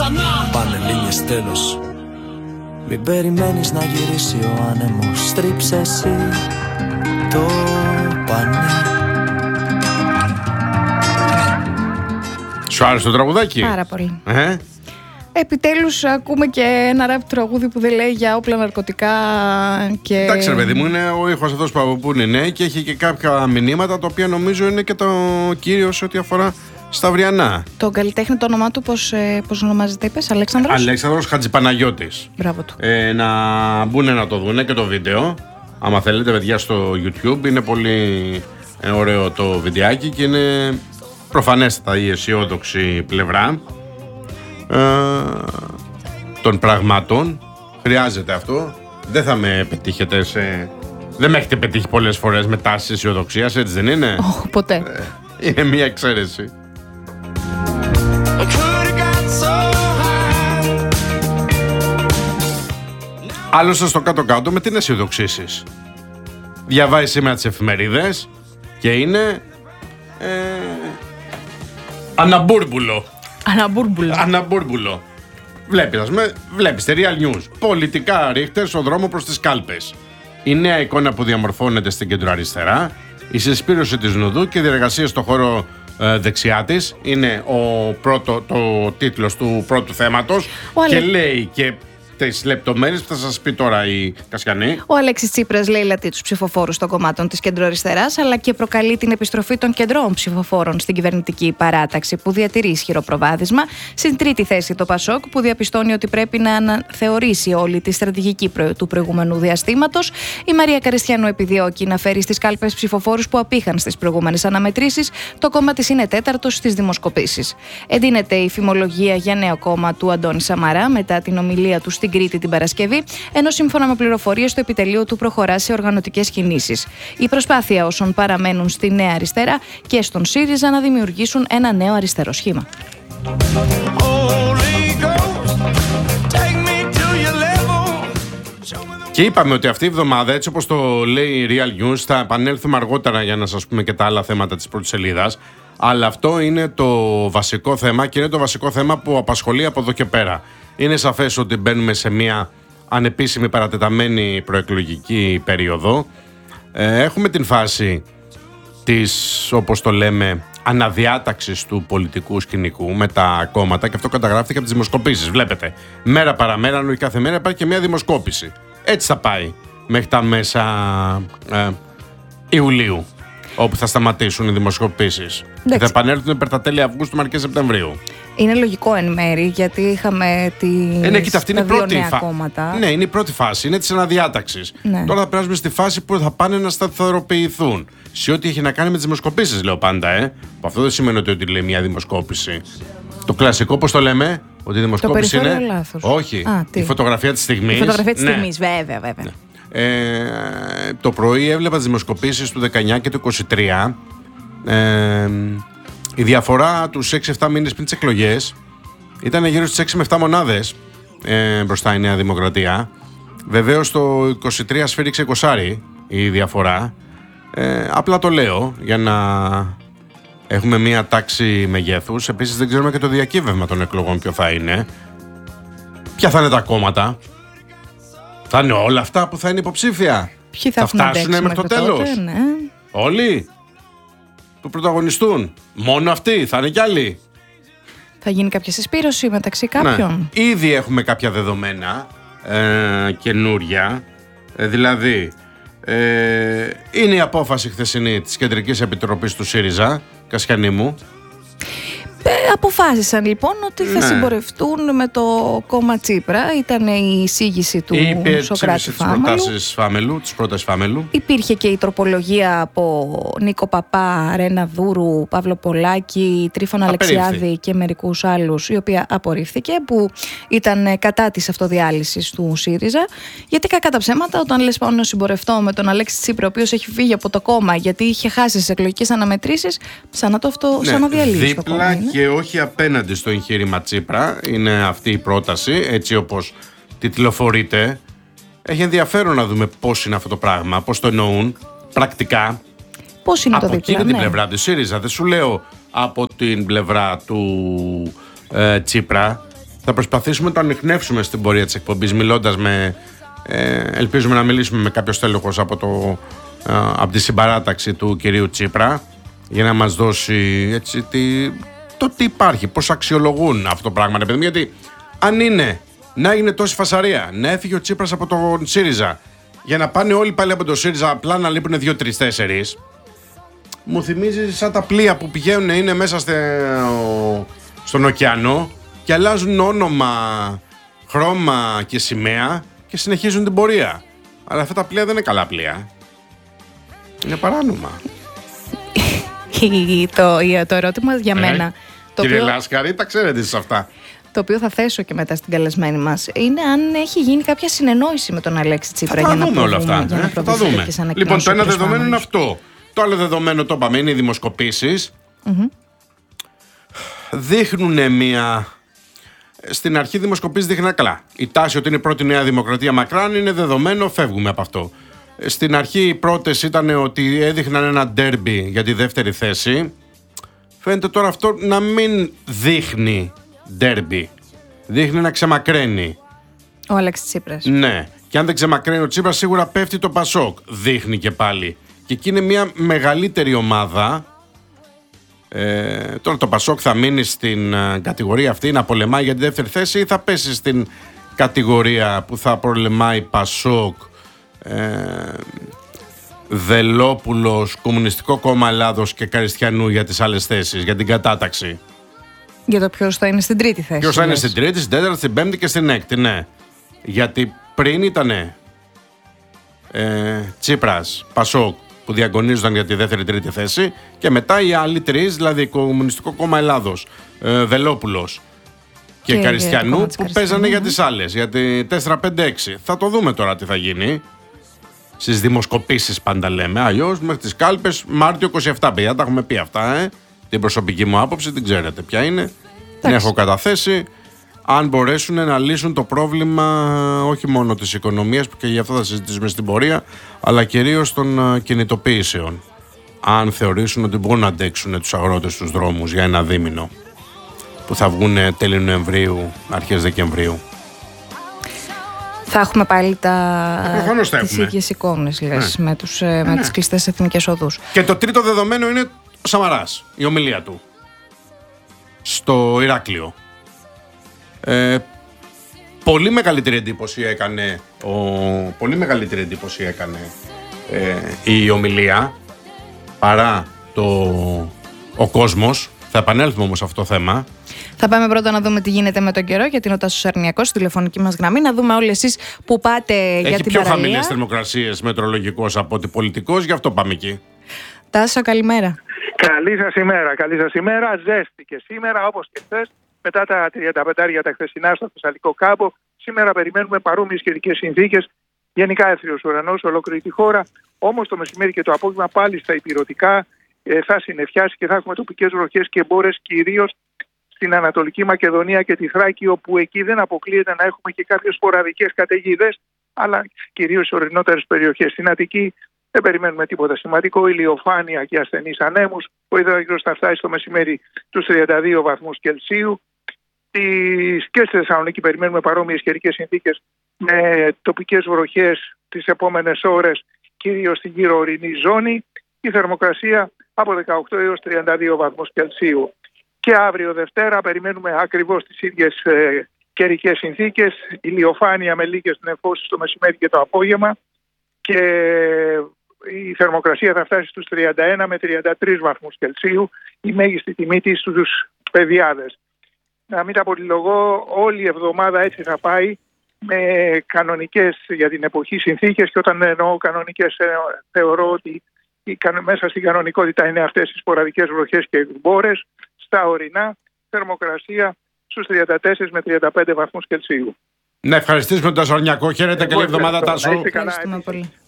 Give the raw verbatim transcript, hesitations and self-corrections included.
Πανελλήνιες τέλος. Μην περιμένεις να γυρίσει ο άνεμος. Στρίψε εσύ το πανί. Σου άρεσε το τραγουδάκι? Πάρα πολύ. Ε? Επιτέλους ακούμε και ένα ραπ τραγούδι που δεν λέει για όπλα, ναρκωτικά και... Εντάξει ρε παιδί μου, είναι ο ήχος αυτός που από πού είναι, ναι, και έχει και κάποια μηνύματα τα οποία νομίζω είναι και το κύριο σε ό,τι αφορά στα αυριανά. Το καλλιτέχνη, το όνομά του πώς, πώς ονομάζεται, είπες, Αλέξανδρος? Αλέξανδρος Χατζηπαναγιώτης. Μπράβο του. Ε, να μπουν να το δούνε και το βίντεο. Άμα θέλετε, παιδιά, στο YouTube είναι πολύ ε, ωραίο το βιντεάκι και είναι προφανέστατα η αισιόδοξη πλευρά ε, των πραγμάτων. Χρειάζεται αυτό. Δεν θα με πετύχετε σε... Δεν με έχετε πετύχει πολλές φορές με τάσεις αισιοδοξίας, έτσι δεν είναι? Όχι, ποτέ. Ε, είναι μια εξαίρεση. Άλλωστε στο κάτω-κάτω με τι να αισιοδοξήσεις? Διαβάζει σήμερα τις εφημερίδες και είναι ε, αναμπούρμπουλο. Αναμπούρμπουλο. Αναμπούρμπουλο. Βλέπεις, ας πούμε, βλέπεις τη Real News. Πολιτικά ρίχτες στον δρόμο προς τις κάλπες. Η νέα εικόνα που διαμορφώνεται στην κεντροαριστερά, η συσπήρωση της Νουδού και η διεργασία στο χώρο ε, δεξιά της είναι ο πρώτο, το τίτλος του πρώτου θέματος. Και λέει και τις λεπτομέρειες που θα σας πει τώρα η Κασιανή. Ο Αλέξης Τσίπρας λέει λατεί τους ψηφοφόρους των κομμάτων της κεντροαριστεράς, αλλά και προκαλεί την επιστροφή των κεντρών ψηφοφόρων στην κυβερνητική παράταξη, που διατηρεί ισχυρό προβάδισμα. Στην τρίτη θέση το Πασόκ, που διαπιστώνει ότι πρέπει να αναθεωρήσει όλη τη στρατηγική του προηγούμενου διαστήματος. Η Μαρία Καριστιανού επιδιώκει να φέρει στις κάλπες ψηφοφόρους που απήχαν στις προηγούμενες αναμετρήσεις. Το κόμμα της είναι τέταρτος στις δημοσκοπήσεις. Εντείνεται η φημολογία για νέο κόμμα του Αντώνη Σαμαρά μετά την ομιλία του στην Κρήτη την Παρασκευή, ενώ σύμφωνα με πληροφορίες το επιτελείο του προχωρά σε οργανωτικές κινήσεις. Η προσπάθεια όσων παραμένουν στη Νέα Αριστερά και στον ΣΥΡΙΖΑ να δημιουργήσουν ένα νέο αριστερό σχήμα. Και είπαμε ότι αυτή η εβδομάδα, έτσι όπως το λέει η Real News, θα επανέλθουμε αργότερα για να σας πούμε και τα άλλα θέματα της πρώτης σελίδας. Αλλά αυτό είναι το βασικό θέμα και είναι το βασικό θέμα που απασχολεί από εδώ και πέρα. Είναι σαφές ότι μπαίνουμε σε μια ανεπίσημη παρατεταμένη προεκλογική περίοδο. Ε, έχουμε την φάση της, όπως το λέμε, αναδιάταξης του πολιτικού σκηνικού με τα κόμματα και αυτό καταγράφηκε από τις δημοσκοπήσεις. Βλέπετε, μέρα παραμέρα, ενώ κάθε μέρα υπάρχει και μια δημοσκόπηση. Έτσι θα πάει μέχρι τα μέσα ε, Ιουλίου, όπου θα σταματήσουν οι δημοσκοπήσεις. Και θα επανέλθουν περ τα τέλη Αυγούστου, αρχές Σεπτεμβρίου. Είναι λογικό εν μέρη, γιατί είχαμε τις... Ε, ναι, κοίτα, αυτή είναι η πρώτη φα... κόμματα. Ναι, είναι η πρώτη φάση, είναι της αναδιάταξης. Ναι. Τώρα θα περάσουμε στη φάση που θα πάνε να σταθεροποιηθούν. Σε ό,τι έχει να κάνει με τις δημοσκοπήσεις, λέω πάντα, ε. Αυτό δεν σημαίνει ότι, ότι λέει μια δημοσκόπηση. Το κλασικό, πώς το λέμε, ότι η δημοσκόπηση το είναι. Λάθος. Όχι. Α, η φωτογραφία της στιγμής. Η φωτογραφία της ναι. στιγμής, βέβαια, βέβαια. Ναι. Ε, το πρωί έβλεπα τις δημοσκοπήσεις του δεκαεννιά και του είκοσι τρία. Ε, η διαφορά τους έξι εφτά μήνες πριν τις εκλογές ήταν γύρω στις έξι με επτά μονάδες ε, μπροστά η Νέα Δημοκρατία. Βεβαίως το είκοσι τρία σφύριξε είκοσι η διαφορά. Ε, απλά το λέω για να έχουμε μία τάξη μεγέθους. Επίσης δεν ξέρουμε και το διακύβευμα των εκλογών ποιο θα είναι. Ποια θα είναι τα κόμματα. Θα είναι όλα αυτά που θα είναι υποψήφια. Ποιοι θα, θα φτάσουν μέχρι το τέλος. Τότε, ναι. Όλοι που πρωταγωνιστούν. Μόνο αυτοί, θα είναι κι άλλοι. Θα γίνει κάποια συσπήρωση μεταξύ κάποιων. Ναι. Ήδη έχουμε κάποια δεδομένα ε, καινούρια. Ε, δηλαδή, ε, είναι η απόφαση χθεσινή της Κεντρικής Επιτροπής του ΣΥΡΙΖΑ, Κασιανή μου. Ε, αποφάσισαν λοιπόν ότι θα ναι. συμπορευτούν με το κόμμα Τσίπρα. Ήταν η εισήγηση του Σωκράτη Φάμελου. Της πρώτης Φάμελου. Υπήρχε και η τροπολογία από Νίκο Παπά, Ρένα Δούρου, Παύλο Πολάκη, Τρίφωνα Αλεξιάδη και μερικούς άλλους, η οποία απορρίφθηκε, που ήταν κατά της αυτοδιάλυσης του ΣΥΡΙΖΑ. Γιατί κακά τα ψέματα, όταν λες πάνω να συμπορευτώ με τον Αλέξη Τσίπρα, ο οποίος έχει φύγει από το κόμμα γιατί είχε χάσει τις εκλογικές αναμετρήσεις, σαν να το αυτό, ναι, σαν να διαλύσει το κόμμα. Είναι. Και όχι απέναντι στο εγχείρημα Τσίπρα, είναι αυτή η πρόταση, έτσι όπως τιτλοφορείται. Έχει ενδιαφέρον να δούμε πώς είναι αυτό το πράγμα, πώς το εννοούν πρακτικά. Πώς είναι από το δίπλα, εκείνη ναι. την πλευρά του ΣΥΡΙΖΑ. Δεν σου λέω από την πλευρά του ε, Τσίπρα. Θα προσπαθήσουμε να το ανιχνεύσουμε στην πορεία της εκπομπής, μιλώντας με, ε, ελπίζουμε να μιλήσουμε με κάποιο στέλεχος από, το, ε, από τη συμπαράταξη του κυρίου Τσίπρα, για να μας δώσει έτσι, τι, το τι υπάρχει, πώς αξιολογούν αυτό το πράγμα. Γιατί αν είναι να έγινε τόση φασαρία, να έφυγε ο Τσίπρας από τον ΣΥΡΙΖΑ, για να πάνε όλοι πάλι από τον ΣΥΡΙΖΑ, απλά να λείπουν δύο, τρεις, τέσσερις, μου θυμίζει σαν τα πλοία που πηγαίνουν, είναι μέσα στε, ο, στον ωκεανό και αλλάζουν όνομα, χρώμα και σημαία και συνεχίζουν την πορεία. Αλλά αυτά τα πλοία δεν είναι καλά πλοία. Είναι παράνομα. το, το ερώτημα για μένα. Ε, το κύριε οποίο... Λάσκαρη, τα ξέρετε εσείς αυτά. Το οποίο θα θέσω και μετά στην καλεσμένη μας, είναι αν έχει γίνει κάποια συνεννόηση με τον Αλέξη Τσίπρα. Θα για τα δούμε όλα αυτά. Για να ε, θα τα δούμε. Λοιπόν, το ένα δεδομένο είναι αυτό. Το άλλο δεδομένο, το είπαμε, είναι οι δημοσκοπήσεις. Mm-hmm. Δείχνουν μια... Στην αρχή δημοσκοπήσεις δείχνουν καλά. Η τάση ότι είναι η πρώτη Νέα Δημοκρατία μακράν είναι δεδομένο, φεύγουμε από αυτό. Στην αρχή οι πρώτες ήταν ότι έδειχναν ένα ντέρμπι για τη δεύτερη θέση. Φαίνεται τώρα αυτό να μην δείχνει ντέρμπι. Δείχνει να ξεμακραίνει. Ο Αλέξης Τσίπρας. Ναι. Και αν δεν ξεμακραίνει ο Τσίπρας, σίγουρα πέφτει το Πασόκ. Δείχνει και πάλι. Και εκεί είναι μια μεγαλύτερη ομάδα. Ε, τώρα το Πασόκ θα μείνει στην uh, κατηγορία αυτή να πολεμάει για τη δεύτερη θέση ή θα πέσει στην κατηγορία που θα πολεμάει Πασόκ, ε, Βελόπουλος, Κομμουνιστικό Κόμμα Ελλάδος και Καριστιανού για τις άλλες θέσεις, για την κατάταξη. Για το ποιος θα είναι στην τρίτη θέση. Ποιος θα είναι στην τρίτη, στην τέταρτη, στην πέμπτη και στην έκτη, ναι. Γιατί πριν ήτανε ε, Τσίπρας, Πασόκ, που διαγωνίζονταν για τη δεύτερη τρίτη θέση και μετά οι άλλοι τρεις, δηλαδή Κομμουνιστικό Κόμμα Ελλάδος, ε, Βελόπουλος και, και Καριστιανού που παίζανε για τις άλλες, για τη τέσσερα πέντε έξι. Θα το δούμε τώρα τι θα γίνει. Στις δημοσκοπήσεις πάντα λέμε, αλλιώς μέχρι τις κάλπες Μάρτιο είκοσι επτά, παιδιά, τα έχουμε πει αυτά, ε. Την προσωπική μου άποψη την ξέρετε ποια είναι, την έχω καταθέσει. Αν μπορέσουν να λύσουν το πρόβλημα όχι μόνο της οικονομίας, και γι' αυτό θα συζητήσουμε στην πορεία, αλλά κυρίως των κινητοποιήσεων. Αν θεωρήσουν ότι μπορούν να αντέξουν τους αγρότες στους δρόμους για ένα δίμηνο που θα βγουν τέλη Νοεμβρίου, αρχές Δεκεμβρίου. Θα έχουμε πάλι τα... ε, τις ίδιες εικόνες, λες, ναι. με, τους, ε, με ναι. τις κλειστές εθνικές οδούς. Και το τρίτο δεδομένο είναι ο Σαμαράς, η ομιλία του στο Ηράκλειο. Ε, πολύ μεγαλύτερη εντύπωση έκανε ο, πολύ μεγαλύτερη εντύπωση έκανε ε, η ομιλία παρά το, ο κόσμος. Θα επανέλθουμε όμως σε αυτό το θέμα. Θα πάμε πρώτα να δούμε τι γίνεται με τον καιρό, γιατί είναι ο Τάσος Αρνιακός στη τηλεφωνική μας γραμμή. Να δούμε όλοι εσείς που πάτε Έχει για την πιο παραλία. χαμηλές θερμοκρασίες μετρολογικός από ότι πολιτικός, γι' αυτό πάμε εκεί. Τάσο, καλημέρα. Καλή σας ημέρα, καλή σας ημέρα. Ζέστη και σήμερα, όπως και χθες, μετά τα τριάντα πέντε τα χθεσινά στο Θεσσαλικό κάμπο. Σήμερα περιμένουμε παρόμοιες καιρικές συνθήκες. Γενικά έθριος ουρανός σε ολόκληρη τη χώρα. Όμως το μεσημέρι και το απόγευμα πάλι στα ηπειρωτικά ε, θα συννεφιάσει και θα έχουμε τοπικές βροχές και μπόρες, κυρίως στην Ανατολική Μακεδονία και τη Θράκη, όπου εκεί δεν αποκλείεται να έχουμε και κάποιες σποραδικές καταιγίδες, αλλά κυρίως σε ορεινότερες περιοχές. Στην Αττική δεν περιμένουμε τίποτα σημαντικό, ηλιοφάνεια και ασθενείς ανέμους. Ο υδρογύρος θα φτάσει στο μεσημέρι τους τριάντα δύο βαθμούς Κελσίου. Και στη Θεσσαλονίκη περιμένουμε παρόμοιες καιρικές συνθήκες με τοπικές βροχές τις επόμενες ώρες, κυρίως στην γύρω ορεινή ζώνη. Η θερμοκρασία από δεκαοκτώ έως τριάντα δύο βαθμούς Κελσίου. Και αύριο Δευτέρα περιμένουμε ακριβώς τις ίδιες ε, καιρικές συνθήκες, ηλιοφάνεια με λίγες νεφώσεις το μεσημέρι και το απόγευμα, και η θερμοκρασία θα φτάσει στους τριάντα ένα με τριάντα τρεις βαθμούς Κελσίου, η μέγιστη τιμή της στους παιδιάδες. Να μην τα πολυλογώ, όλη η εβδομάδα έτσι θα πάει, με κανονικές για την εποχή συνθήκες, και όταν εννοώ κανονικές θεωρώ ότι μέσα στην κανονικότητα είναι αυτές οι σποραδικές βροχές και μπόρες. Στα ορεινά θερμοκρασία στους τριάντα τέσσερα με τριάντα πέντε βαθμούς Κελσίου. Να ευχαριστήσουμε τον Τάσο Αρνιακό. Χαίρετε, καλή εβδομάδα, Τάσο. Ευχαριστούμε πολύ.